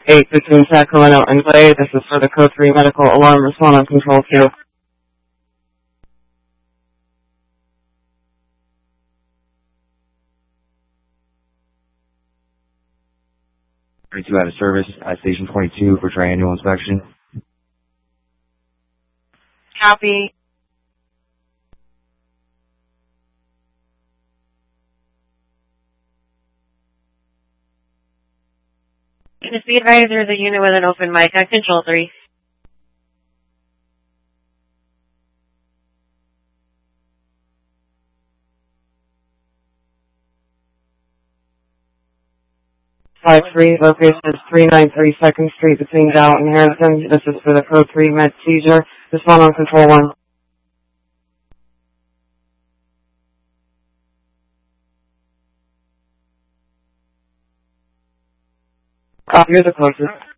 8 between Sacramento and Clay. This is for the Code 3 Medical Alarm Response on Control Queue. 32 out of service at Station 22 for triannual inspection. Copy. Just be advised there's a unit with an open mic on Control 3. Five three, location is 393 2nd Street between Gallup and Harrison. This is for the Code 3 Med Seizure. Respond on Control 1. You're the closest.